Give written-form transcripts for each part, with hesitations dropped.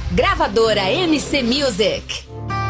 Gravadora MC Music.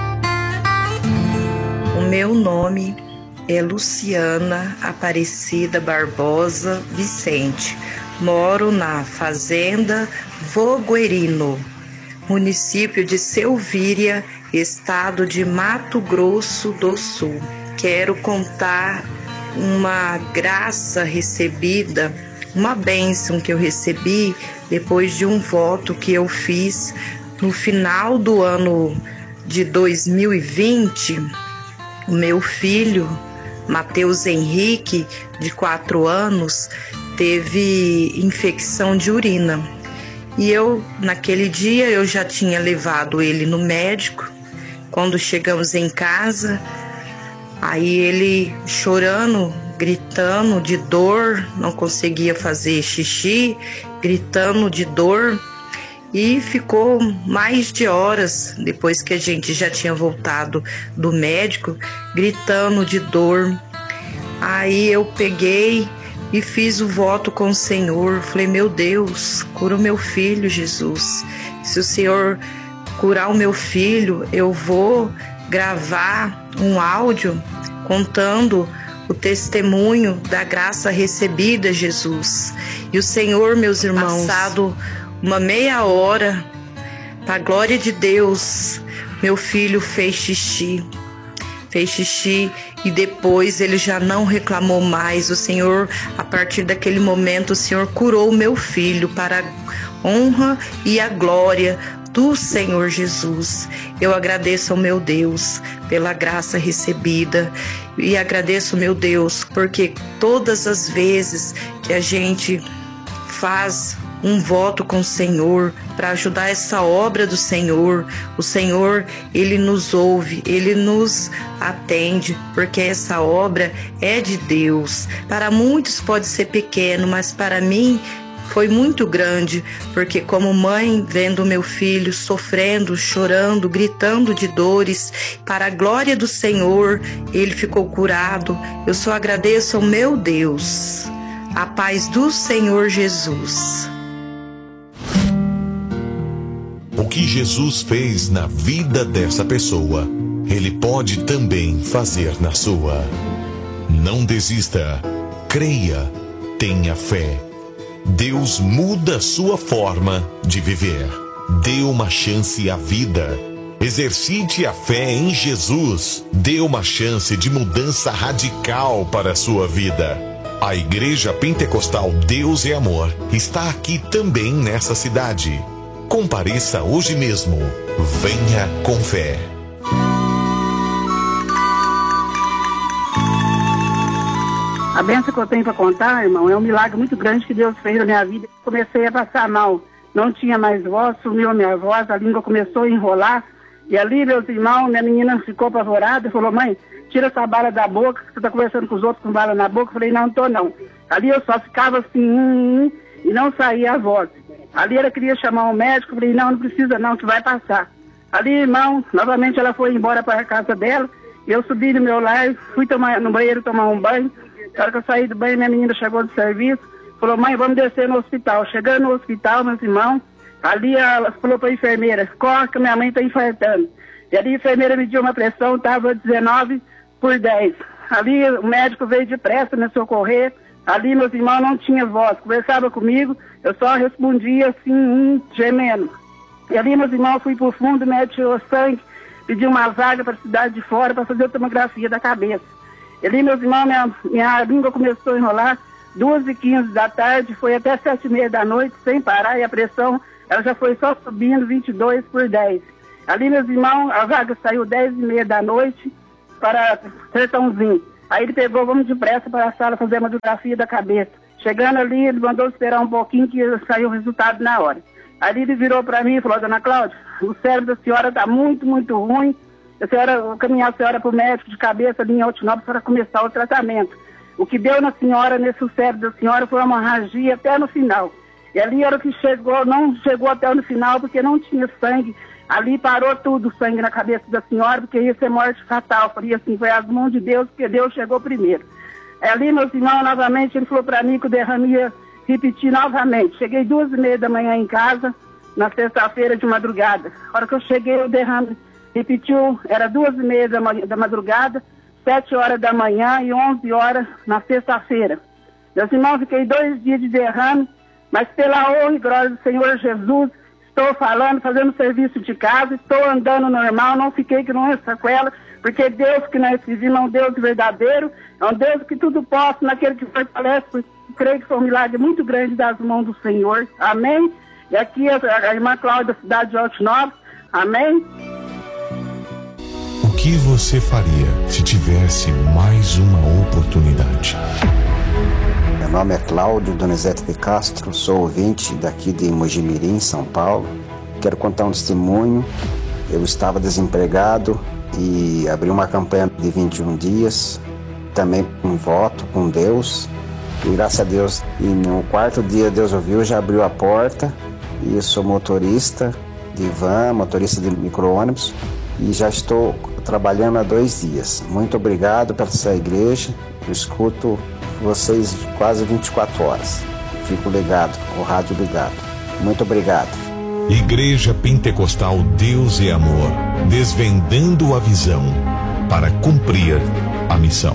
O meu nome é Luciana Aparecida Barbosa Vicente. Moro na Fazenda Voguerino, município de Selvíria, estado de Mato Grosso do Sul. Quero contar uma graça recebida, uma bênção que eu recebi depois de um voto que eu fiz no final do ano de 2020. O meu filho, Matheus Henrique, de 4 anos, teve infecção de urina. E naquele dia, eu já tinha levado ele no médico. Quando chegamos em casa, aí ele chorando, gritando de dor, não conseguia fazer xixi, gritando de dor. E ficou mais de horas, depois que a gente já tinha voltado do médico, gritando de dor. Aí eu peguei e fiz o voto com o Senhor. Falei, meu Deus, cura o meu filho, Jesus. Se o Senhor curar o meu filho, eu vou gravar um áudio contando o testemunho da graça recebida, Jesus. E o Senhor, meus irmãos, passado uma meia hora, para a glória de Deus, meu filho fez xixi e depois ele já não reclamou mais. O Senhor, a partir daquele momento, o Senhor curou o meu filho para a honra e a glória do Senhor Jesus. Eu agradeço ao meu Deus pela graça recebida e agradeço, meu Deus, porque todas as vezes que a gente faz um voto com o Senhor para ajudar essa obra do Senhor, o Senhor, Ele nos ouve, Ele nos atende, porque essa obra é de Deus. Para muitos pode ser pequeno, mas para mim foi muito grande, porque como mãe, vendo meu filho sofrendo, chorando, gritando de dores, para a glória do Senhor, ele ficou curado. Eu só agradeço ao meu Deus. A paz do Senhor Jesus. O que Jesus fez na vida dessa pessoa, Ele pode também fazer na sua. Não desista, creia, tenha fé. Deus muda sua forma de viver. Dê uma chance à vida. Exercite a fé em Jesus. Dê uma chance de mudança radical para a sua vida. A Igreja Pentecostal Deus é Amor está aqui também nessa cidade. Compareça hoje mesmo. Venha com fé. A bênção que eu tenho para contar, irmão, é um milagre muito grande que Deus fez na minha vida. Comecei a passar mal, não tinha mais voz, sumiu a minha voz, a língua começou a enrolar. E ali, meus irmãos, minha menina ficou apavorada e falou, mãe, tira essa bala da boca, você está conversando com os outros com bala na boca. Eu falei, não tô não. Ali eu só ficava assim, e não saía a voz. Ali ela queria chamar um médico, eu falei, não precisa não, que vai passar. Ali, irmão, novamente ela foi embora para a casa dela, eu subi no meu lar, fui no banheiro tomar um banho. Na hora que eu saí do banho, minha menina chegou do serviço, falou, mãe, vamos descer no hospital. Chegando no hospital, meus irmãos, ali ela falou para a enfermeira, corre que minha mãe está infartando. E ali a enfermeira mediu uma pressão, estava 19/10. Ali o médico veio depressa me socorrer. Ali, meus irmãos, não tinha voz, conversava comigo, eu só respondia assim, gemendo. E ali, meus irmãos, fui pro fundo, o médico tirou sangue, pediu uma vaga para a cidade de fora para fazer a tomografia da cabeça. E ali, meus irmãos, minha língua começou a enrolar, 2h15 da tarde, foi até 7h30 da noite, sem parar, e a pressão, ela já foi só subindo, 22/10. Ali, meus irmãos, a vaga saiu 10h30 da noite para Sertãozinho. Aí ele pegou, vamos depressa para a sala fazer a radiografia da cabeça. Chegando ali, ele mandou esperar um pouquinho que saiu o resultado na hora. Ali ele virou para mim e falou, dona Cláudia, o cérebro da senhora está muito, muito ruim. Eu vou caminhar a senhora para o médico de cabeça ali em Altinópolis para começar o tratamento. O que deu na senhora, nesse cérebro da senhora, foi uma hemorragia até no final. E ali era o que chegou, não chegou até no final porque não tinha sangue. Ali parou tudo o sangue na cabeça da senhora, porque ia ser morte fatal. Falei assim, foi as mãos de Deus, porque Deus chegou primeiro. Ali, meus irmãos, novamente, ele falou para mim que o derrame ia repetir novamente. Cheguei 2h30 da manhã em casa, na sexta-feira de madrugada. A hora que eu cheguei, o derrame repetiu, era 2h30 da madrugada, 7 horas da manhã e 11 horas na sexta-feira. Meus irmãos, fiquei 2 dias de derrame, mas pela honra e glória do Senhor Jesus, estou falando, fazendo serviço de casa, estou andando normal, não fiquei com nenhuma sequela, porque Deus que nós servimos é um Deus verdadeiro, é um Deus que tudo pode, naquele que fortalece, porque creio que foi um milagre muito grande das mãos do Senhor. Amém? E aqui a irmã Cláudia da cidade de Altinópolis. Amém? O que você faria se tivesse mais uma oportunidade? Meu nome é Cláudio Donizete de Castro, sou ouvinte daqui de Mojimirim, São Paulo. Quero contar um testemunho. Eu estava desempregado e abri uma campanha de 21 dias, também um voto com Deus. E graças a Deus, e no 4º dia Deus ouviu, já abriu a porta. E eu sou motorista de van, motorista de micro-ônibus e já estou trabalhando há 2 dias. Muito obrigado pela sua igreja, eu escuto vocês quase 24 horas. Fico ligado, o rádio ligado. Muito obrigado. Igreja Pentecostal Deus é Amor, desvendando a visão para cumprir a missão.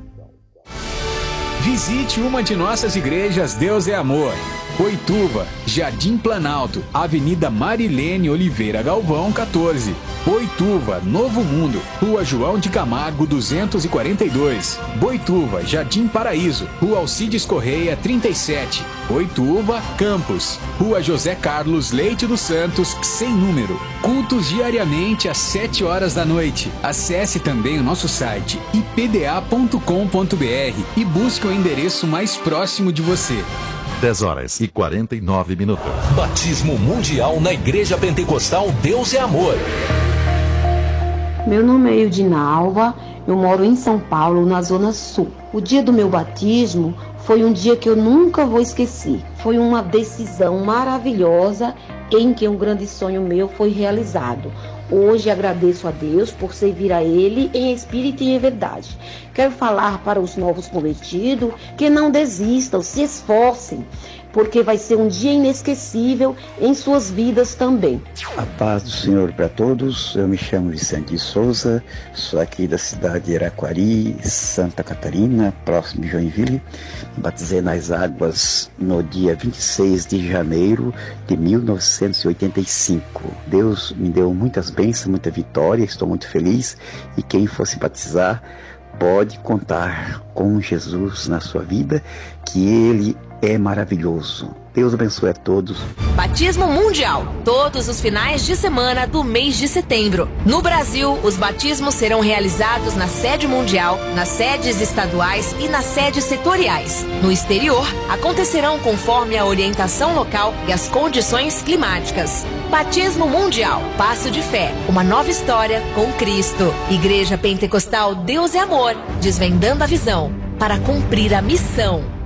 Visite uma de nossas igrejas Deus é Amor. Boituva, Jardim Planalto, Avenida Marilene Oliveira Galvão, 14. Boituva, Novo Mundo, Rua João de Camargo, 242. Boituva, Jardim Paraíso, Rua Alcides Correia, 37. Boituva, Campos, Rua José Carlos Leite dos Santos, sem número. Cultos diariamente às 7 horas da noite. Acesse também o nosso site ipda.com.br e busque o endereço mais próximo de você. 10h49. Batismo Mundial na Igreja Pentecostal Deus é Amor. Meu nome é Eudinalva, eu moro em São Paulo, na Zona Sul. O dia do meu batismo foi um dia que eu nunca vou esquecer. Foi uma decisão maravilhosa em que um grande sonho meu foi realizado. Hoje agradeço a Deus por servir a Ele em espírito e em verdade. Quero falar para os novos convertidos que não desistam, se esforcem, porque vai ser um dia inesquecível em suas vidas também. A paz do Senhor para todos. Eu me chamo Vicente de Souza, sou aqui da cidade de Iraquari, Santa Catarina, próximo de Joinville. Batizei nas águas no dia 26 de janeiro de 1985. Deus me deu muitas bênçãos, muita vitória, estou muito feliz. E quem fosse batizar pode contar com Jesus na sua vida, que Ele é maravilhoso. Deus abençoe a todos. Batismo Mundial, todos os finais de semana do mês de setembro. No Brasil, os batismos serão realizados na sede mundial, nas sedes estaduais e nas sedes setoriais. No exterior, acontecerão conforme a orientação local e as condições climáticas. Batismo Mundial, passo de fé, uma nova história com Cristo. Igreja Pentecostal Deus é Amor, desvendando a visão para cumprir a missão.